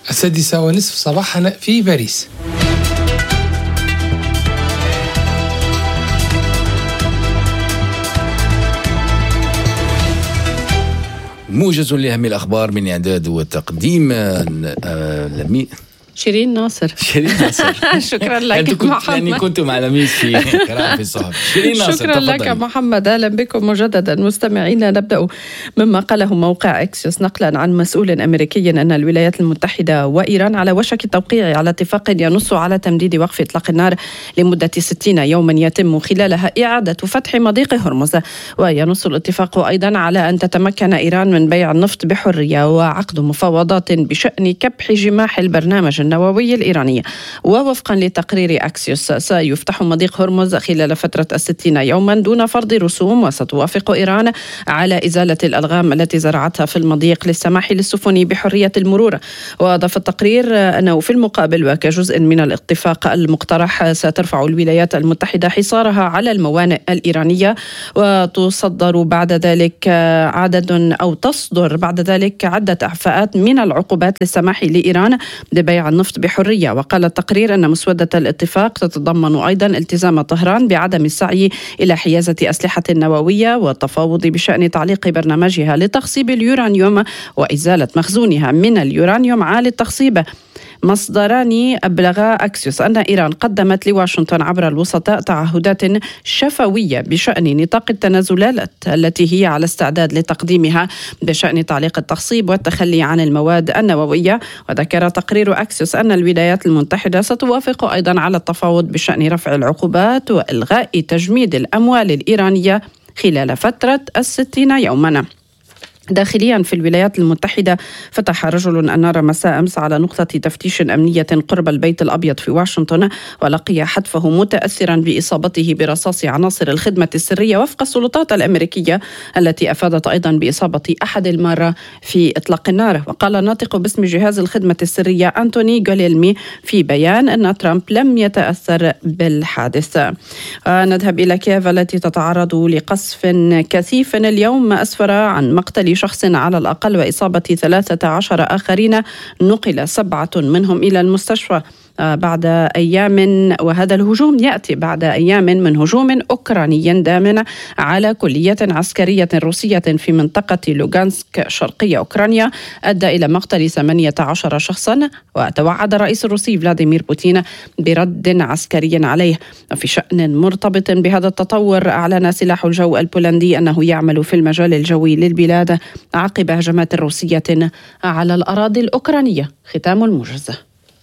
6:30 صباحا في باريس. موجز لأهم الأخبار من إعداد وتقديم شيرين ناصر. شكرا لك محمد. كنتم على ميس في قراءة في الصحف. شيرين ناصر، شكرا تفضل. لك محمد. أهلا بكم مجددا مستمعينا. نبدأ مما قاله موقع أكسيوس نقلا عن مسؤول أمريكي أن الولايات المتحدة وإيران على وشك التوقيع على اتفاق ينص على تمديد وقف إطلاق النار لمدة 60 يوما يتم خلالها إعادة فتح مضيق هرمز. وينص الاتفاق أيضا على أن تتمكن إيران من بيع النفط بحرية وعقد مفاوضات بشأن كبح جماح البرنامج النووي الإيراني. ووفقا لتقرير أكسيوس سيفتح مضيق هرمز خلال فترة 60 يوما دون فرض رسوم، وستوافق إيران على إزالة الألغام التي زرعتها في المضيق للسماح للسفن بحرية المرور. وأضاف التقرير أنه في المقابل وكجزء من الاتفاق المقترح سترفع الولايات المتحدة حصارها على الموانئ الإيرانية، وتصدر بعد ذلك تصدر بعد ذلك عدة إعفاءات من العقوبات للسماح لإيران ببيع النفط بحرية. وقال التقرير أن مسودة الاتفاق تتضمن أيضا التزام طهران بعدم السعي إلى حيازة أسلحة نووية والتفاوض بشأن تعليق برنامجها لتخصيب اليورانيوم وإزالة مخزونها من اليورانيوم عالي التخصيب. مصدران أبلغا أكسيوس أن إيران قدمت لواشنطن عبر الوسطاء تعهدات شفوية بشأن نطاق التنازلات التي هي على استعداد لتقديمها بشأن تعليق التخصيب والتخلي عن المواد النووية. وذكر تقرير أكسيوس أن الولايات المتحدة ستوافق أيضا على التفاوض بشأن رفع العقوبات وإلغاء تجميد الأموال الإيرانية خلال فترة 60 يوما. داخليا في الولايات المتحدة، فتح رجل النار مساء أمس على نقطة تفتيش أمنية قرب البيت الأبيض في واشنطن، ولقي حتفه متأثرا بإصابته برصاص عناصر الخدمة السرية وفق السلطات الأمريكية التي أفادت أيضا بإصابة أحد المارة في إطلاق النار. وقال الناطق باسم جهاز الخدمة السرية أنتوني غوليلمي في بيان أن ترامب لم يتأثر بالحادث. نذهب إلى كييف التي تتعرض لقصف كثيف اليوم أسفر عن مقتل شخص على الأقل وإصابة 13 آخرين، نقل 7 منهم إلى المستشفى بعد أيام، وهذا الهجوم يأتي بعد أيام من هجوم أوكراني دام على كلية عسكرية روسية في منطقة لوغانسك شرقية أوكرانيا أدى إلى مقتل 18 شخصا. وتوعد الرئيس الروسي فلاديمير بوتين برد عسكري عليه. وفي شأن مرتبط بهذا التطور، أعلن سلاح الجو البولندي أنه يعمل في المجال الجوي للبلاد عقب هجمات روسية على الأراضي الأوكرانية. ختام الموجز.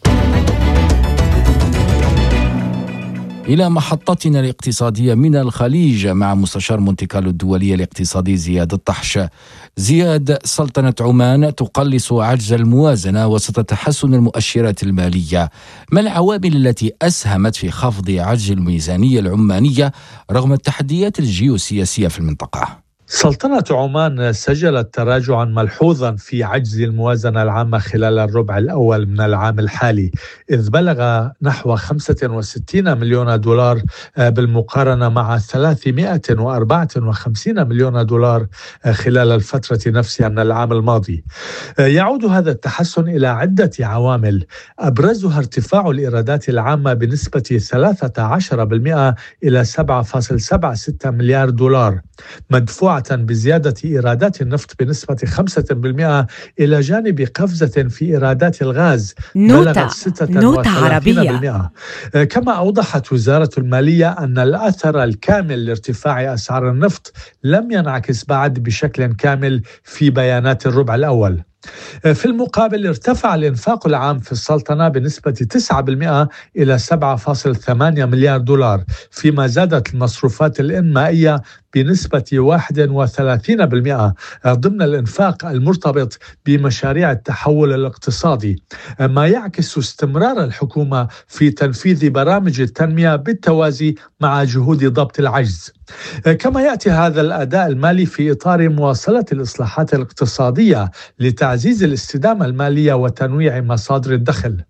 إلى محطتنا الاقتصادية من الخليج مع مستشار مونتي كارلو الدولية الاقتصادي زياد الطحش. زياد، سلطنة عمان تقلص عجز الموازنة وسط تحسن المؤشرات المالية، ما العوامل التي أسهمت في خفض عجز الميزانية العمانية رغم التحديات الجيوسياسية في المنطقة؟ سلطنة عمان سجلت تراجعا ملحوظا في عجز الموازنة العامة خلال الربع الأول من العام الحالي، إذ بلغ نحو 65 مليون دولار بالمقارنة مع 354 مليون دولار خلال الفترة نفسها من العام الماضي. يعود هذا التحسن إلى عدة عوامل، أبرزها ارتفاع الإيرادات العامة بنسبة 13% إلى 7.76 مليار دولار، مدفوعة بزيادة إيرادات النفط بنسبة 5%، إلى جانب قفزة في إيرادات الغاز بلغت 36%. كما أوضحت وزارة المالية أن الأثر الكامل لارتفاع أسعار النفط لم ينعكس بعد بشكل كامل في بيانات الربع الأول. في المقابل ارتفع الإنفاق العام في السلطنة بنسبة 9% إلى 7.8 مليار دولار، فيما زادت المصروفات الإنمائية بنسبة 31% ضمن الإنفاق المرتبط بمشاريع التحول الاقتصادي، ما يعكس استمرار الحكومة في تنفيذ برامج التنمية بالتوازي مع جهود ضبط العجز. كما يأتي هذا الأداء المالي في إطار مواصلة الإصلاحات الاقتصادية لتعزيز الاستدامة المالية وتنويع مصادر الدخل.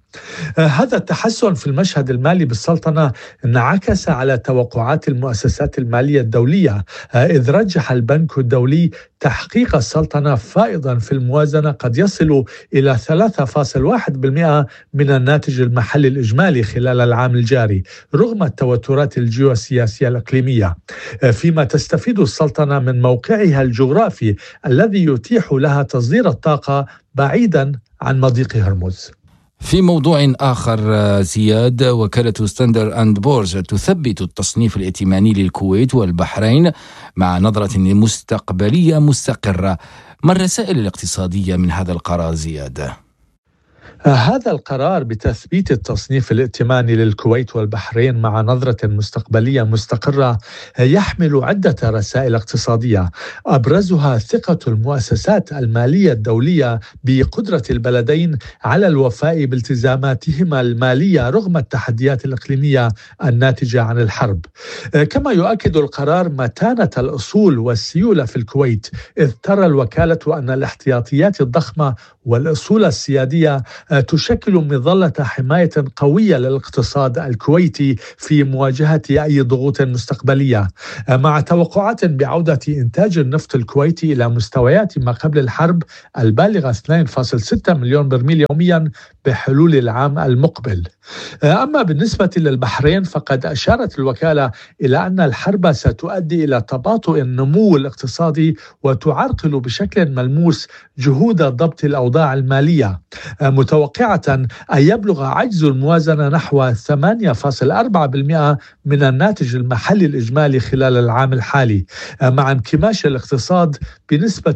هذا التحسن في المشهد المالي بالسلطنة انعكس على توقعات المؤسسات المالية الدولية، إذ رجح البنك الدولي تحقيق السلطنة فائضا في الموازنة قد يصل إلى 3.1% من الناتج المحلي الإجمالي خلال العام الجاري رغم التوترات الجيوسياسية الإقليمية، فيما تستفيد السلطنة من موقعها الجغرافي الذي يتيح لها تصدير الطاقة بعيدا عن مضيق هرمز. في موضوع آخر زياد، وكالة ستاندرد أند بورز تثبت التصنيف الائتماني للكويت والبحرين مع نظرة مستقبلية مستقرة. ما الرسائل الاقتصادية من هذا القرار زياد؟ هذا القرار بتثبيت التصنيف الائتماني للكويت والبحرين مع نظرة مستقبلية مستقرة يحمل عدة رسائل اقتصادية، أبرزها ثقة المؤسسات المالية الدولية بقدرة البلدين على الوفاء بالتزاماتهما المالية رغم التحديات الإقليمية الناتجة عن الحرب. كما يؤكد القرار متانة الأصول والسيولة في الكويت، إذ ترى الوكالة أن الاحتياطيات الضخمة والأصول السيادية تشكل مظلة حماية قوية للاقتصاد الكويتي في مواجهة أي ضغوط مستقبلية، مع توقعات بعودة إنتاج النفط الكويتي إلى مستويات ما قبل الحرب البالغة 2.6 مليون برميل يوميا بحلول العام المقبل. أما بالنسبة للبحرين فقد أشارت الوكالة إلى أن الحرب ستؤدي إلى تباطؤ النمو الاقتصادي وتعرقل بشكل ملموس جهود ضبط الأوضاع المالية، متوقعة أن يبلغ عجز الموازنة نحو 8.4% من الناتج المحلي الإجمالي خلال العام الحالي، مع انكماش الاقتصاد بنسبة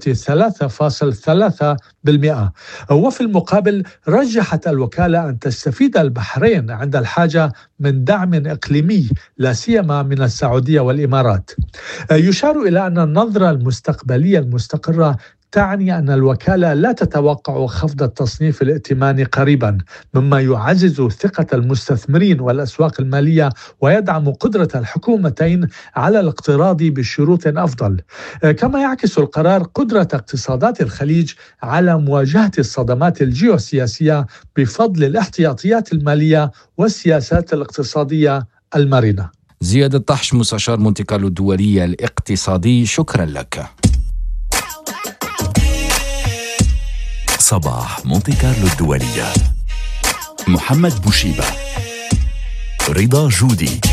3.3%. وفي المقابل رجحت الوكالة أن تستفيد البحرين عند الحاجة من دعم إقليمي لا سيما من السعودية والإمارات. يشار إلى أن النظرة المستقبلية المستقرة تعني أن الوكالة لا تتوقع خفض التصنيف الائتماني قريبا، مما يعزز ثقة المستثمرين والأسواق المالية ويدعم قدرة الحكومتين على الاقتراض بشروط أفضل. كما يعكس القرار قدرة اقتصادات الخليج على مواجهة الصدمات الجيوسياسية بفضل الاحتياطيات المالية والسياسات الاقتصادية المرنة. زياد الطحش، مستشار مونتي كارلو الدولية الاقتصادي، شكرا لك. صباح مونتي كارلو الدولية، محمد بوشيبة، رضا جودي.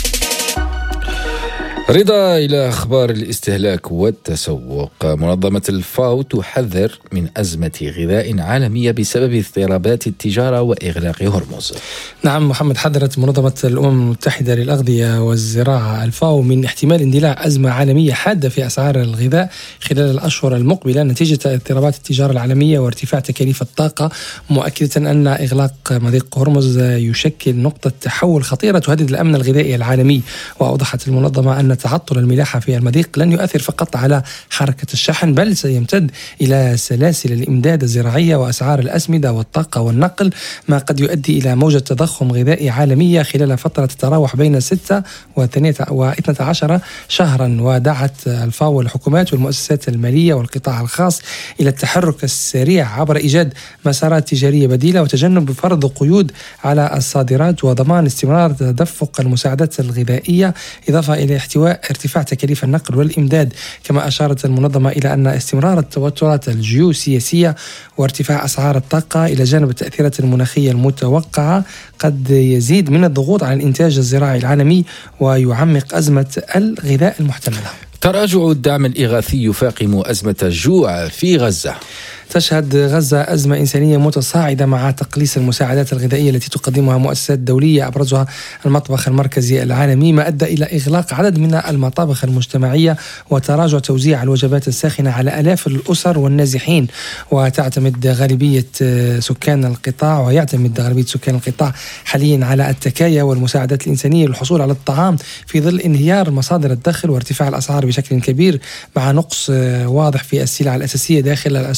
رضا، إلى أخبار الاستهلاك والتسوق. منظمة الفاو تحذر من أزمة غذاء عالمية بسبب اضطرابات التجارة وإغلاق هرمز. نعم محمد، حذرت منظمة الأمم المتحدة للأغذية والزراعة الفاو من احتمال اندلاع أزمة عالمية حادة في أسعار الغذاء خلال الأشهر المقبلة نتيجة اضطرابات التجارة العالمية وارتفاع تكاليف الطاقة، مؤكدة أن إغلاق مضيق هرمز يشكل نقطة تحول خطيرة تهدد الأمن الغذائي العالمي. وأوضحت المنظمة أن تعطل الملاحة في المضيق لن يؤثر فقط على حركة الشحن، بل سيمتد إلى سلاسل الإمداد الزراعية وأسعار الأسمدة والطاقة والنقل، ما قد يؤدي إلى موجة تضخم غذائي عالمية خلال فترة تتراوح بين 6 و12 شهرا. ودعت الفاو الحكومات والمؤسسات المالية والقطاع الخاص إلى التحرك السريع عبر إيجاد مسارات تجارية بديلة وتجنب فرض قيود على الصادرات وضمان استمرار تدفق المساعدات الغذائية، إضافة إلى احتواء ارتفاع تكاليف النقل والإمداد. كما أشارت المنظمة إلى أن استمرار التوترات الجيوسياسية وارتفاع أسعار الطاقة إلى جانب التأثيرات المناخية المتوقعة قد يزيد من الضغوط على الإنتاج الزراعي العالمي ويعمق أزمة الغذاء المحتملة. تراجع الدعم الإغاثي يفاقم أزمة الجوع في غزة. تشهد غزة أزمة إنسانية متصاعدة مع تقليص المساعدات الغذائية التي تقدمها مؤسسات دولية أبرزها المطبخ المركزي العالمي، ما أدى إلى إغلاق عدد من المطابخ المجتمعية وتراجع توزيع الوجبات الساخنة على آلاف الأسر والنازحين. ويعتمد غالبية سكان القطاع حاليا على التكايا والمساعدات الإنسانية للحصول على الطعام في ظل انهيار مصادر الدخل وارتفاع الأسعار بشكل كبير، مع نقص واضح في السلع الأساسية داخل الأسواق.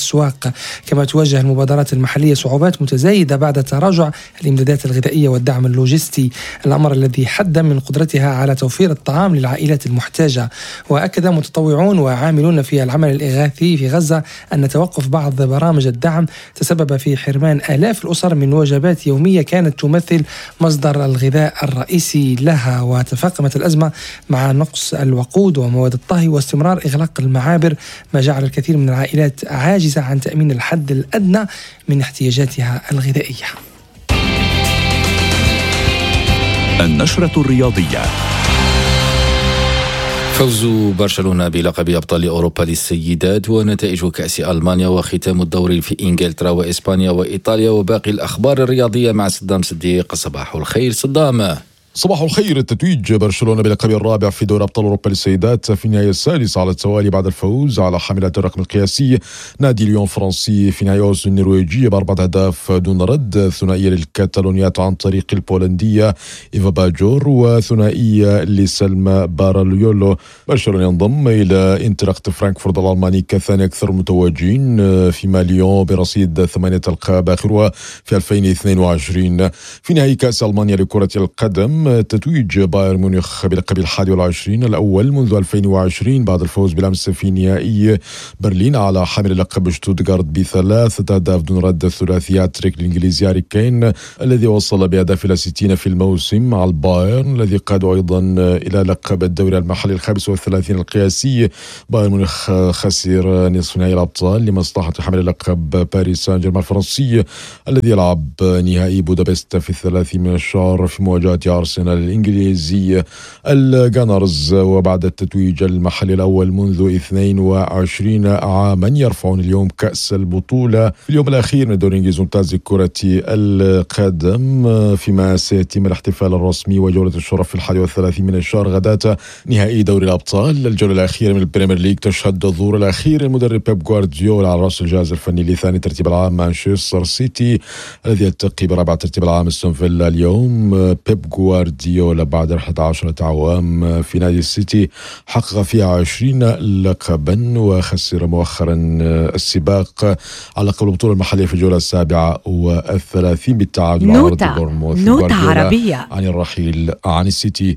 الأسواق. كما تواجه المبادرات المحلية صعوبات متزايدة بعد تراجع الإمدادات الغذائية والدعم اللوجستي، الأمر الذي حد من قدرتها على توفير الطعام للعائلات المحتاجة. وأكد متطوعون وعاملون في العمل الإغاثي في غزة أن توقف بعض برامج الدعم تسبب في حرمان آلاف الأسر من وجبات يومية كانت تمثل مصدر الغذاء الرئيسي لها. وتفاقمت الأزمة مع نقص الوقود ومواد الطهي واستمرار إغلاق المعابر، ما جعل الكثير من العائلات عاجزة عن تأمين الحد الأدنى من احتياجاتها الغذائية. النشرة الرياضية. فوز برشلونة بلقب أبطال أوروبا للسيدات ونتائج كأس ألمانيا وختام الدوري في إنجلترا وإسبانيا وإيطاليا وباقي الأخبار الرياضية مع صدام صديق. صباح الخير صدام. صباح الخير. التتويج برشلونة بلقب الرابع في دوري أبطال أوروبا للسيدات في النهاية السادسة على التوالي بعد الفوز على حاملة الرقم القياسي نادي ليون الفرنسي في نهاية أوزو النرويجية ب4 أهداف دون رد، ثنائية للكتالونيات عن طريق البولندية إيفا باجور وثنائية لسلمى باراليولو. برشلونة ينضم إلى انتراخت فرانكفورت الألماني كثاني أكثر متوجين، فيما ليون برصيد 8 ألقاب آخرها في 2022. في نهاية كأس ألمانيا لكرة القدم تتويج بايرن ميونخ بلقب 21 الأول منذ 2020 بعد الفوز بالأمس في نهائي برلين على حامل اللقب شتوتغارت ب3 أهداف دون رد، ثلاثيات تريك الإنجليزي هاري كين الذي وصل بأهداف إلى 60 في الموسم مع البايرن الذي قاد أيضا إلى لقب الدوري المحلي 35 القياسي. بايرن ميونخ خسر نصف نهائي الأبطال لمصلحة حامل اللقب باريس سان جيرمان الفرنسي الذي يلعب نهائي بودابست في 30 من الشهر في مواجهة أرسنال الإنجليزي الجانرز. وبعد التتويج المحلي الأول منذ 22 عاما يرفعون اليوم كأس البطولة في اليوم الأخير من الدوري الإنجليزي ممتاز كرة القدم، فيما سيتم الاحتفال الرسمي وجولة الشرف في 31 من الشهر غداة نهائي دوري الأبطال. الجولة الأخيرة من البريمير ليج تشهد الظهور الأخير المدرب بيب جوارديولا على رأس الجهاز الفني لثاني ترتيب العام مانشستر سيتي الذي يلتقي برابع ترتيب العام استون فيلا اليوم. بيب جوارديولا بعد 11 عام في نادي السيتي حقق فيها 20 لقبا وخسر مؤخرا السباق على لقب البطولة المحلية في الجولة 37 بالتعادل مع بورنموث. نوتة عربية عن الرحيل عن السيتي.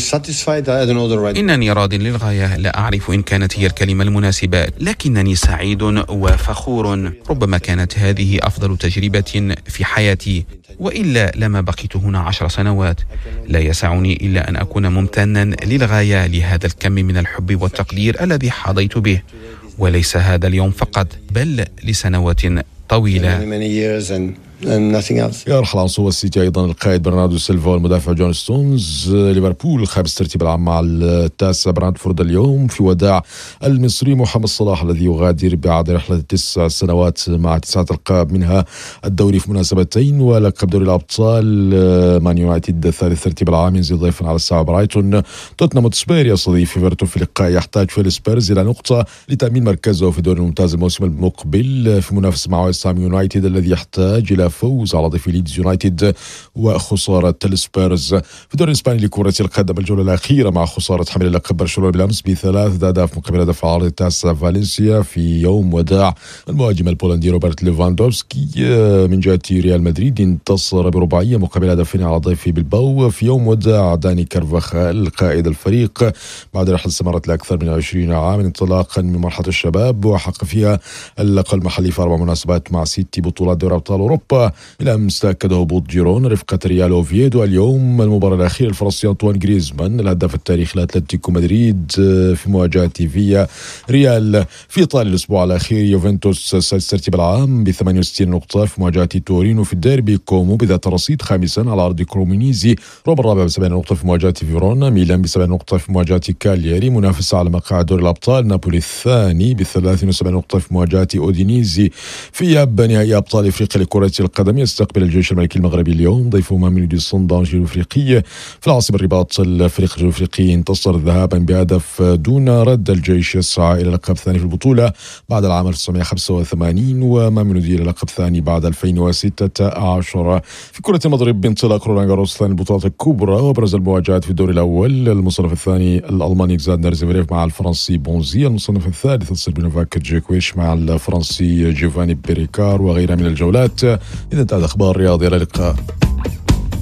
إنني راض للغاية، لا أعرف إن كانت هي الكلمة المناسبة، لكنني سعيد وفخور. ربما كانت هذه أفضل تجربة في حياتي، وإلا لما بقيت هنا 10 سنوات. لا يسعني إلا أن أكون ممتنا للغاية لهذا الكم من الحب والتقدير الذي حظيت به، وليس هذا اليوم فقط بل لسنوات طويلة. يرحل عن صوب السيتي أيضا القائد برناردو سيلفا والمدافع جون ستونز. ليفربول خامس ترتيب العام مع التاسع برنتفورد اليوم في وداع المصري محمد صلاح الذي يغادر بعد رحلة 9 سنوات مع 9 ألقاب منها الدوري في مناسبتين ولقب دوري الأبطال. مان يونايتد ثالث ترتيب العام ينزل ضيفا على الساعة برايتون. توتنهام هوتسبير يستضيف ايفرتون في لقاء يحتاج فيه السبيرز إلى نقطة لتأمين مركزه في الدوري الممتاز الموسم المقبل في منافسة مع ويست هام يونايتد الذي يحتاج إلى فوز على ضيف ليدز يونايتد وخسارة السبيرز. في الدوري الإسباني لكرة القدم الجولة الأخيرة مع خسارة حامل اللقب برشلونة بالأمس ب3 أهداف مقابل هدف العرض التاسع فالنسيا في يوم وداع المهاجم البولندي روبرت ليفاندوفسكي. من جهة ريال مدريد انتصر برباعية مقابل هدفين على ضيف بلباو في يوم وداع داني كارفاخال قائد الفريق بعد رحلة استمرت لأكثر من 20 عاما انطلاقا من مرحلة الشباب وحقق فيها اللقب المحلي في 4 مناسبات مع 6 بطولات دوري أبطال أوروبا. بالأمس تأكد هبوط جيرون رفقة ريال أوفيدو. اليوم المباراة الأخيرة الفرنسي أنطوان غريزمان الهداف التاريخي لأتلتيكو مدريد في مواجهة فيا ريال. في إيطاليا الأسبوع الأخير يوفنتوس سادس ترتيب العام ب68 نقطة في مواجهة تورينو في الديربي. كومو بذات الرصيد خامسا على أرض كرومينيزي. روما الرابع ب7 نقطة في مواجهة فيرونا. ميلان ب7 نقطة في مواجهة كالياري منافسة على مقاعد دوري الأبطال. نابولي الثاني ب73 نقطة في مواجهة أودينيزي. في إياب نهائي أبطال إفريقيا لكرة القدم يستقبل الجيش الملكي المغربي اليوم ضيفه ماميلودي الصندان الجنوب افريقي في العاصمه الرباط. الفريق الجنوب افريقي انتصر ذهابا بهدف دون رد. الجيش يسعى الى لقب ثاني في البطوله بعد العام 1985 وماميلودي الى لقب ثاني بعد 2016. في كرة المضرب بانطلاق رولان جاروس ثاني البطولات الكبرى وابرز المواجهات في الدور الاول. المصنف الثاني الالماني إكساندر زفيريف مع الفرنسي بونزي. المصنف الثالث الصربي نوفاك جوكوفيتش مع الفرنسي جيفاني بيريكار وغيرها من الجولات. إذا انتهت أخبار رياضية. إلى اللقاء.